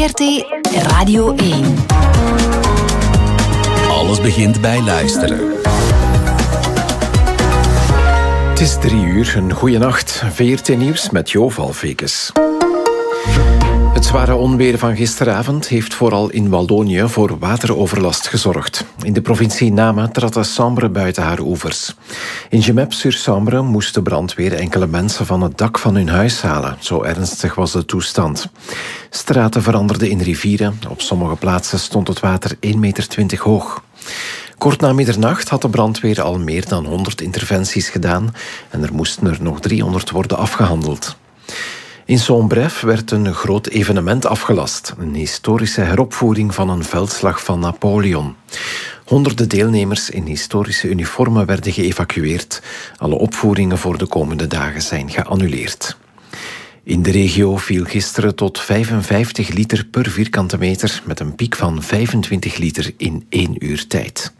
VRT Radio 1. Alles begint bij luisteren. Het is 3:00, een goeie nacht. VRT Nieuws met Jo Valfekes. Het zware onweer van gisteravond heeft vooral in Wallonië voor wateroverlast gezorgd. In de provincie Nama trad de Sambre buiten haar oevers. In Gemep-sur-Sambre moest de brandweer enkele mensen van het dak van hun huis halen. Zo ernstig was de toestand. Straten veranderden in rivieren. Op sommige plaatsen stond het water 1,20 meter hoog. Kort na middernacht had de brandweer al meer dan 100 interventies gedaan en er moesten er nog 300 worden afgehandeld. In Saint-Bref werd een groot evenement afgelast. Een historische heropvoering van een veldslag van Napoleon. Honderden deelnemers in historische uniformen werden geëvacueerd. Alle opvoeringen voor de komende dagen zijn geannuleerd. In de regio viel gisteren tot 55 liter per vierkante meter, met een piek van 25 liter in 1 uur tijd.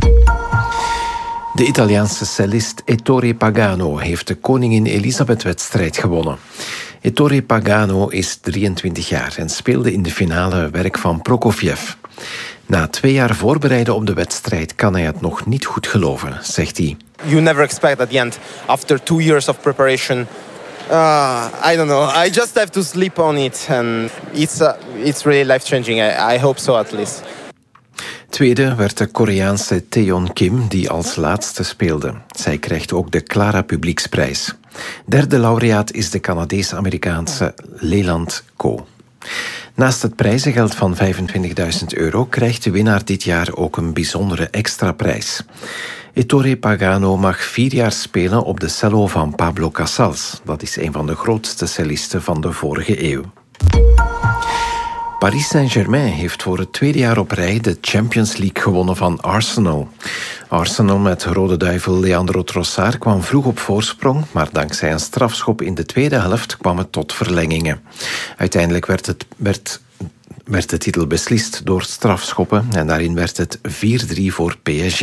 De Italiaanse cellist Ettore Pagano heeft de Koningin Elisabeth-wedstrijd gewonnen. Ettore Pagano is 23 jaar en speelde in de finale werk van Prokofjev. Na 2 jaar voorbereiden op de wedstrijd kan hij het nog niet goed geloven, zegt hij. You never expect at the end, after 2 years of preparation, I don't know. I just have to sleep on it, and it's really life-changing. I hope so at least. Tweede werd de Koreaanse Taeyeon Kim, die als laatste speelde. Zij krijgt ook de Clara Publieksprijs. Derde laureaat is de Canadees-Amerikaanse Leland Ko. Naast het prijzengeld van €25.000 krijgt de winnaar dit jaar ook een bijzondere extra prijs. Ettore Pagano mag 4 jaar spelen op de cello van Pablo Casals. Dat is een van de grootste cellisten van de vorige eeuw. Paris Saint-Germain heeft voor het 2e jaar op rij de Champions League gewonnen van Arsenal. Arsenal met rode duivel Leandro Trossard kwam vroeg op voorsprong, maar dankzij een strafschop in de tweede helft kwam het tot verlengingen. Uiteindelijk werd de titel beslist door strafschoppen en daarin werd het 4-3 voor PSG.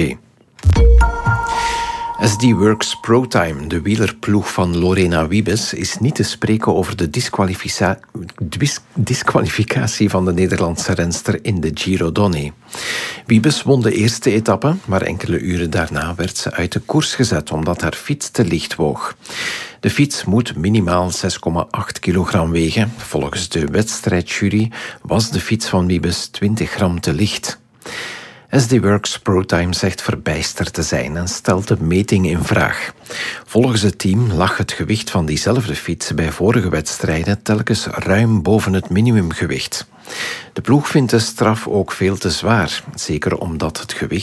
SD Worx ProTime, de wielerploeg van Lorena Wiebes, is niet te spreken over de disqualificatie van de Nederlandse renster in de Giro Donne. Wiebes won de eerste etappe, maar enkele uren daarna werd ze uit de koers gezet omdat haar fiets te licht woog. De fiets moet minimaal 6,8 kilogram wegen. Volgens de wedstrijdjury was de fiets van Wiebes 20 gram te licht. SD Worx ProTime zegt verbijsterd te zijn en stelt de meting in vraag. Volgens het team lag het gewicht van diezelfde fiets bij vorige wedstrijden telkens ruim boven het minimumgewicht. De ploeg vindt de straf ook veel te zwaar, zeker omdat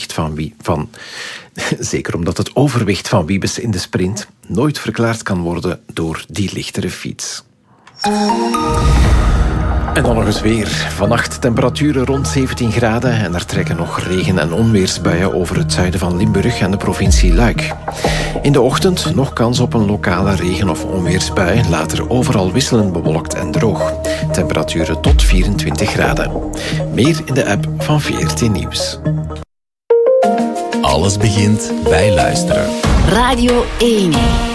het overwicht van Wiebes in de sprint nooit verklaard kan worden door die lichtere fiets. En dan nog eens weer. Vannacht temperaturen rond 17 graden en er trekken nog regen- en onweersbuien over het zuiden van Limburg en de provincie Luik. In de ochtend nog kans op een lokale regen- of onweersbui, later overal wisselend bewolkt en droog. Temperaturen tot 24 graden. Meer in de app van VRT Nieuws. Alles begint bij luisteren. Radio 1.